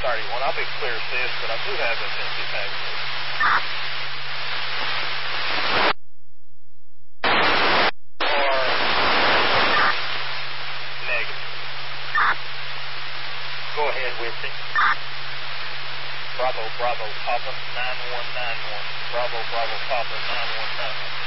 31. I'll be clear, sis, but I do have this empty package. Go ahead with it. Bravo, Bravo, Papa, 9191. Bravo, Bravo, Papa, 9191.